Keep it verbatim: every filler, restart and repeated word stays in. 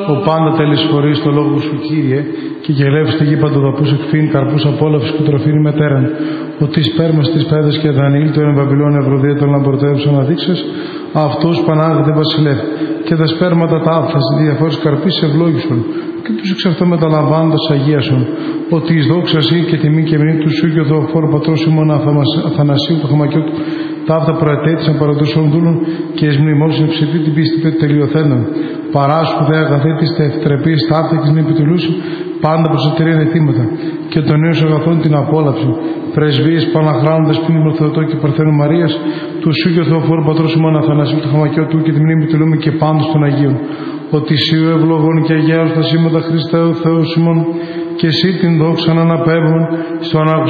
ο πάντα τελεσφορείς το λόγο σου, Κύριε, και γελεύεις τη γη παντοδαπούς εκφήν, καρπούς απόλαυσης και τροφήν μετέραν. Ότι σπέρμας της πέδας και Δανιήλ, το εν Βαβυλών Ευρωδία των λαμπορτεύους αναδείξες, αυτούς πανάγεται βασιλεύ. Και τα σπέρματα τα άφθαση διαφόρες καρπής ευλόγησον, και τους εξ αυτό μεταλαμβάνοντας αγίασον. Ότι εις δόξα σύ και τιμή και μνήμη του σου και ο Θεοφόρου πατρός ημών Αθανασίου του Χαμακιώτου, ταύτα προετέθησαν παραδοσών δούλων και εις μνημόσυνη ψηφί την πίστη τελειοθέντων. Παράσχου δε αγαθέτης τε ευτρεπείς ταύτα και στην επιτελούσι πάντα προς εταιρεία αιτήματα. Και των νέων αγαθών την απόλαυση. Πρεσβείες παναχράνοντας πνεύμα Θεοτό και Παρθένου Μαρίας, του σου και ο Θεοφόρου πατρός ημών Αθανασίου του Χαμακιώτου και τη μνήμη τελούμε και πάντως των Αγίων. Ότι σύ ο ευλογών και αγιάος τα σήματα Χριστέ ο Θεός ημών, και εσύ την δόξα να αναπέμπουν στον